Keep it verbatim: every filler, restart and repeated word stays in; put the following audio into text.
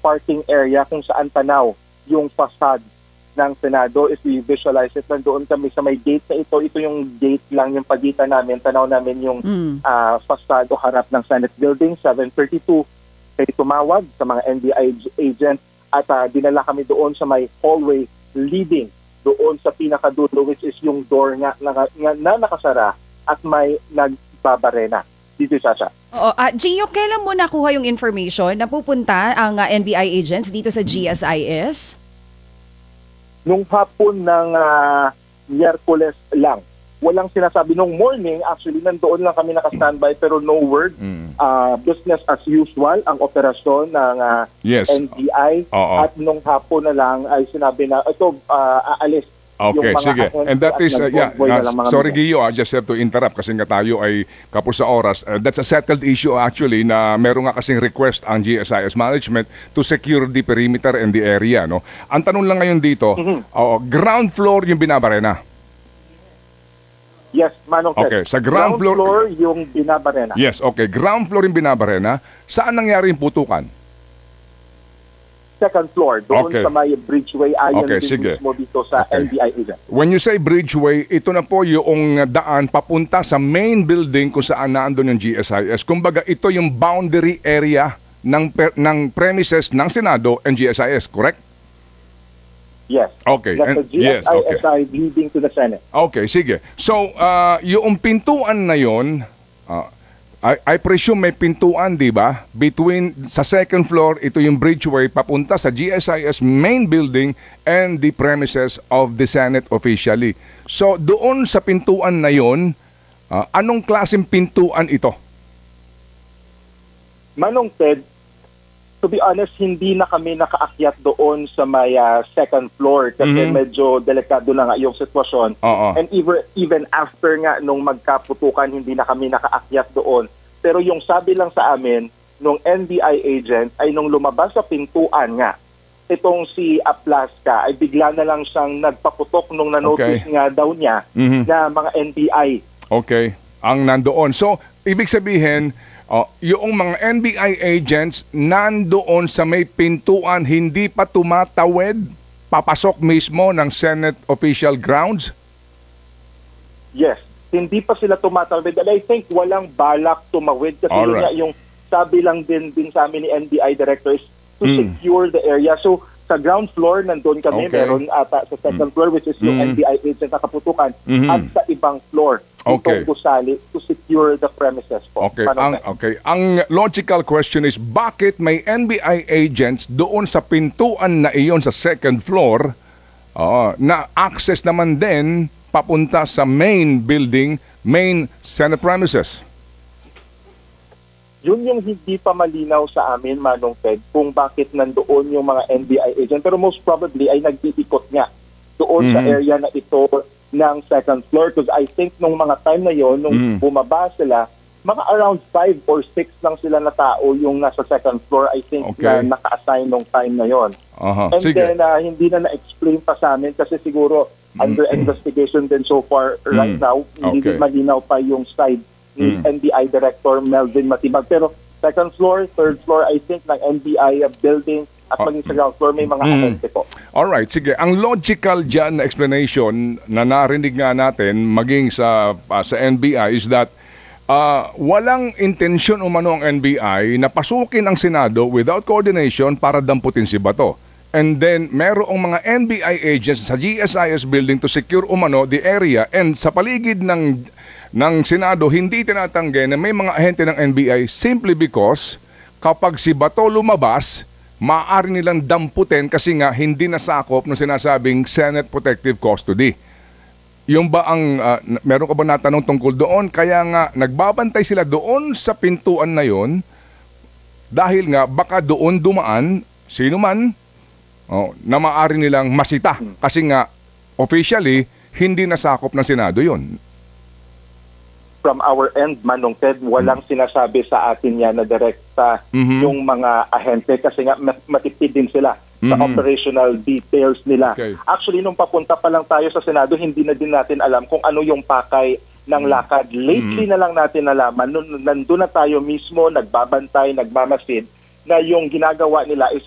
parking area kung saan tanaw yung facade ng Senado. If we visualize it, nandoon kami sa may gate na ito. Ito yung gate lang yung pagitan namin. Tanaw namin yung mm. uh, facade o harap ng Senate Building. seven thirty-two, kaya tumawag sa mga N B I agent at uh, dinala kami doon sa may hallway leading doon sa pinakadulo, which is yung door nga na, na, na nakasara at may nagbabarena. Dito, Sasha. Oo, uh, Gio, kailan mo nakuha yung information na pupunta ang uh, N B I agents dito sa G S I S? Nung hapon ng uh, Miyerkules lang. Walang sinasabi. Nung morning, actually, nandoon lang kami naka-standby pero no word. Mm. Uh, business as usual ang operasyon ng uh, yes. N B I. Uh-oh. At nung hapon na lang ay sinabi na, ito, uh, aalis. Okay, sige. And that is, uh, yeah, uh, sorry Gio, I just have to interrupt kasi nga tayo ay kapos sa oras. Uh, that's a settled issue actually na meron nga kasing request ang G S I S management to secure the perimeter and the area. No? Ang tanong lang ngayon dito, mm-hmm. uh, ground floor yung binabarena? Yes, Manong. Okay, sa ground, ground floor, floor yung binabarena. Yes, okay. Ground floor yung binabarena. Saan nangyari yung putukan? Second floor, doon okay. sa may bridgeway ayon okay, din mismo dito sa okay. N B I agent. When you say bridgeway, ito na po yung daan papunta sa main building kung saan naandun yung G S I S. Kumbaga, ito yung boundary area ng, ng premises ng Senado and G S I S, correct? Yes. Okay. That's And, the G S I S yes, okay. leading to the Senate. Okay, sige. So, uh, yung pintuan na yon, uh, I, I presume may pintuan, di ba? Between, sa second floor, ito yung bridgeway papunta sa G S I S main building and the premises of the Senate officially. So, doon sa pintuan na yon, uh, anong klaseng pintuan ito? Manong Ted, to be honest, hindi na kami nakaakyat doon sa may uh, second floor kasi mm-hmm. medyo delikado na nga yung sitwasyon. Uh-uh. And even, even after nga nung magkaputukan, hindi na kami nakaakyat doon. Pero yung sabi lang sa amin, nung N B I agent, ay nung lumabas sa pintuan nga, itong si Aplaska, ay bigla na lang siyang nagpaputok nung nanotice okay. nga daw niya mm-hmm. na mga N B I. Okay, ang nandoon. So, ibig sabihin, Oh, yung mga N B I agents nandoon sa may pintuan, hindi pa tumatawid, papasok mismo ng Senate official grounds? Yes, hindi pa sila tumatawid. And I think walang balak tumawid kasi yun nga yung sabi lang din, din sa amin ni N B I director is to mm. secure the area. So, sa ground floor, nandun kami, okay. meron ata sa second mm. floor, which is yung mm. N B I agent na kaputukan, mm-hmm. at sa ibang floor, okay. itong gusali to secure the premises po. Okay. Ang, okay. Ang logical question is, bakit may N B I agents doon sa pintuan na iyon sa second floor uh, na access naman din papunta sa main building, main Senate premises? Yun yung hindi pa malinaw sa amin, Manong Ted, kung bakit nandoon yung mga N B I agent. Pero most probably ay nagtitikot nga doon mm-hmm. sa area na ito ng second floor. Because I think nung mga time na yon, nung mm-hmm. bumaba sila, mga around five or six lang sila na tao yung nasa second floor, I think, okay. na naka-assign nung time na yon. Uh-huh. And Sige. then uh, hindi na na-explain pa sa amin kasi siguro mm-hmm. under investigation din so far right mm-hmm. now, hindi okay. din malinaw pa yung side ni mm. N B I Director Melvin Matibag. Pero second floor, third floor, I think, ng N B I building at maging sa ground floor, may mga mm. ahente po. Alright, sige. Ang logical dyan na explanation na narinig nga natin maging sa, uh, sa N B I is that uh, walang intensyon umano ang N B I na pasukin ang Senado without coordination para damputin si Bato. And then, merong mga N B I agents sa G S I S building to secure umano the area and sa paligid ng ng Senado, hindi tinatanggi na may mga ahente ng N B I simply because kapag si Bato lumabas, maaari nilang damputin kasi nga hindi nasakop ng sinasabing Senate Protective Custody. Yung ba ang, uh, meron ka ba natanong tungkol doon? Kaya nga, nagbabantay sila doon sa pintuan na yon dahil nga baka doon dumaan, sino man, oh, na maaari nilang masita. Kasi nga, officially, hindi nasakop ng Senado yon. From our end, Manong Ted, walang mm-hmm. sinasabi sa atin yan na direkta mm-hmm. yung mga ahente kasi nga matipid din sila mm-hmm. sa operational details nila. Okay. Actually, nung papunta pa lang tayo sa Senado, hindi na din natin alam kung ano yung pakay ng lakad. Lately mm-hmm. na lang natin nalaman, nandun na tayo mismo, nagbabantay, nagmamasid, na yung ginagawa nila is